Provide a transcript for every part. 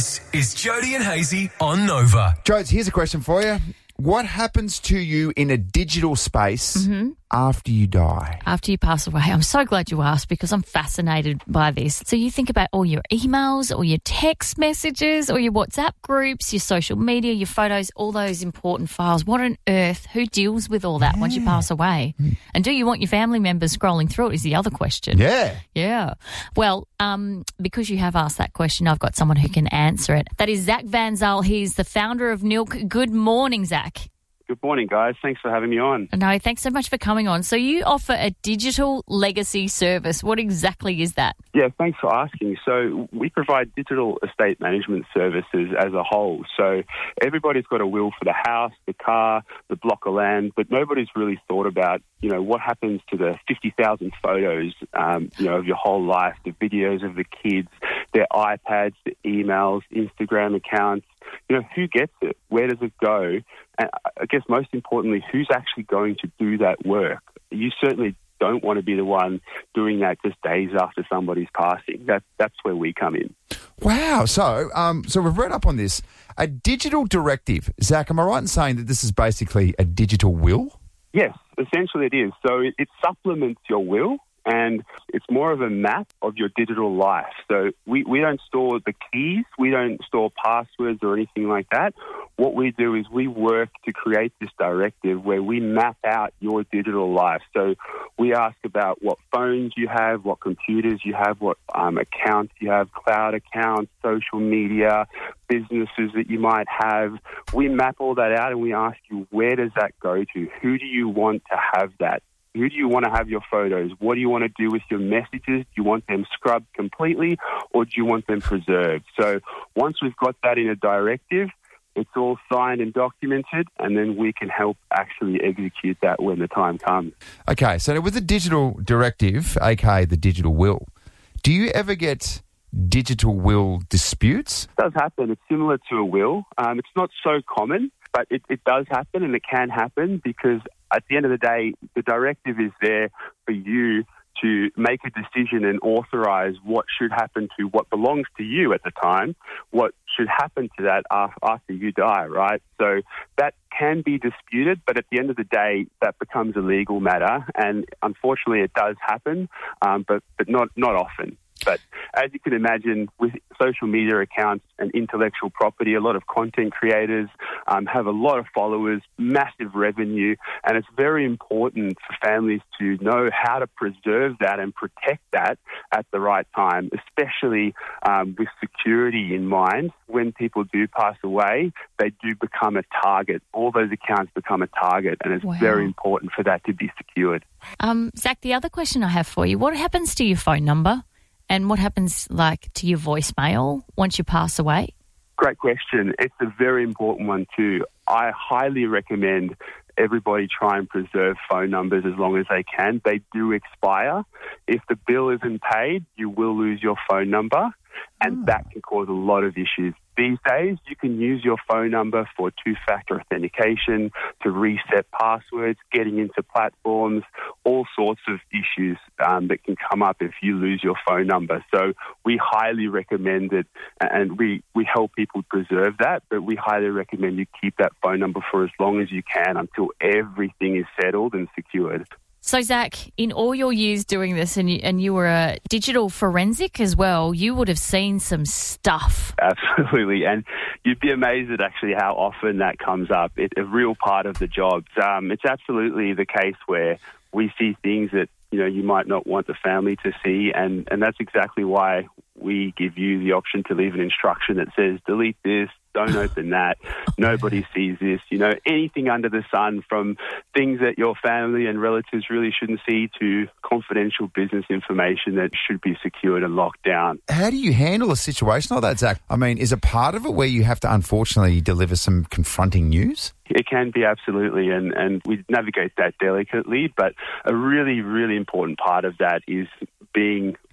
This is Jody and Hazy on Nova. Jodes, here's a question for you. What happens to you in a digital space after you die? After you pass away. I'm so glad you asked because I'm fascinated by this. So you think about all your emails, or your text messages, or your WhatsApp groups, your social media, your photos, all those important files. What on earth? Who deals with all that once you pass away? And do you want your family members scrolling through it is the other question. Yeah. Well, because you have asked that question, I've got someone who can answer it. That is Zach Van Zyl. He's the founder of Nilk. Good morning, Zach. Good morning, guys. Thanks for having me on. No, thanks so much for coming on. So you offer a digital legacy service. What exactly is that? Yeah, thanks for asking. So we provide digital estate management services as a whole. So everybody's got a will for the house, the car, the block of land, but nobody's really thought about, what happens to the 50,000 photos, of your whole life, the videos of the kids, their iPads, the emails, Instagram accounts. Who gets it? Where does it go? And I guess most importantly, who's actually going to do that work? You certainly don't want to be the one doing that just days after somebody's passing. That's where we come in. Wow. So we've read up on this. A digital directive. Zach, am I right in saying that this is basically a digital will? Yes, essentially it is. So it supplements your will, and it's more of a map of your digital life. So we don't store the keys, we don't store passwords or anything like that. What we do is we work to create this directive where we map out your digital life. So we ask about what phones you have, what computers you have, what accounts you have, cloud accounts, social media, businesses that you might have. We map all that out and we ask you, where does that go to? Who do you want to have that? Who do you want to have your photos? What do you want to do with your messages? Do you want them scrubbed completely, or do you want them preserved? So once we've got that in a directive, it's all signed and documented, and then we can help actually execute that when the time comes. Okay, so with the digital directive, aka the digital will, do you ever get digital will disputes? It does happen. It's similar to a will. It's not so common, but it does happen, and it can happen because at the end of the day, the directive is there for you to make a decision and authorize what should happen to what belongs to you at the time, what should happen to that after you die, right? So that can be disputed, but at the end of the day, that becomes a legal matter, and unfortunately it does happen, but not often. But as you can imagine, with social media accounts and intellectual property, a lot of content creators have a lot of followers, massive revenue, and it's very important for families to know how to preserve that and protect that at the right time, especially with security in mind. When people do pass away, they do become a target. All those accounts become a target, and it's very important for that to be secured. Zach, the other question I have for you, what happens to your phone number? And what happens, to your voicemail once you pass away? Great question. It's a very important one too. I highly recommend everybody try and preserve phone numbers as long as they can. They do expire. If the bill isn't paid, you will lose your phone number, and that can cause a lot of issues. These days, you can use your phone number for two-factor authentication, to reset passwords, getting into platforms, all sorts of issues that can come up if you lose your phone number. So we highly recommend it, and we help people preserve that, but we highly recommend you keep that phone number for as long as you can until everything is settled and secured. So, Zach, in all your years doing this, and you were a digital forensic as well, you would have seen some stuff. Absolutely, and you'd be amazed at actually how often that comes up. It's a real part of the job. It's absolutely the case where we see things that you might not want the family to see, and that's exactly why we give you the option to leave an instruction that says, delete this, don't open that, nobody sees this, anything under the sun, from things that your family and relatives really shouldn't see to confidential business information that should be secured and locked down. How do you handle a situation like that, Zach? I mean, is a part of it where you have to unfortunately deliver some confronting news? It can be, absolutely, and we navigate that delicately, but a really, really important part of that is being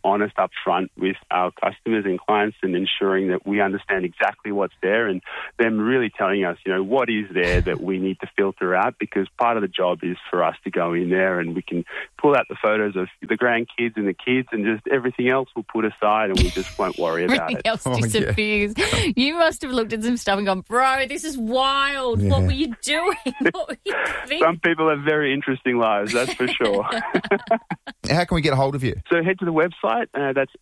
honest up front with our customers and clients and ensuring that we understand exactly what's there and them really telling us, what is there that we need to filter out, because part of the job is for us to go in there and we can pull out the photos of the grandkids and the kids and just everything else we'll put aside and we just won't worry about it. Everything else disappears. You must have looked at some stuff and gone, bro, this is wild. Yeah. What were you doing? What were you thinking? Some people have very interesting lives, that's for sure. How can we get a hold of you? So head to the website, that's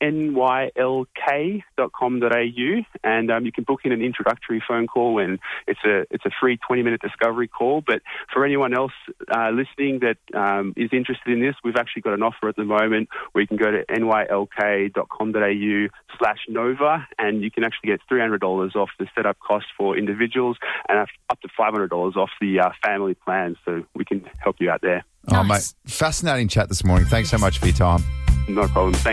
nylk.com.au, and you can book in an introductory phone call, and it's a free 20-minute discovery call. But for anyone else listening that is interested in this, we've actually got an offer at the moment where you can go to nylk.com.au/Nova, and you can actually get $300 off the setup cost for individuals and up to $500 off the family plan. So we can help you out there. Oh, Nice. mate, fascinating chat this morning. Thanks so much for your time. No problem.